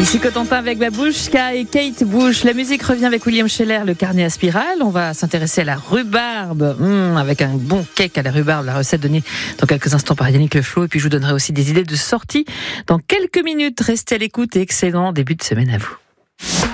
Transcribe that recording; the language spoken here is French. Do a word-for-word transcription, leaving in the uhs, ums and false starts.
Ici Cotentin avec Babouchka et Kate Bush. La musique revient avec William Scheller, le carnet à spirale. On va s'intéresser à la rhubarbe, mmh, avec un bon cake à la rhubarbe. La recette donnée dans quelques instants par Yannick Le Floh. Et puis je vous donnerai aussi des idées de sortie dans quelques minutes. Restez à l'écoute et excellent début de semaine à vous.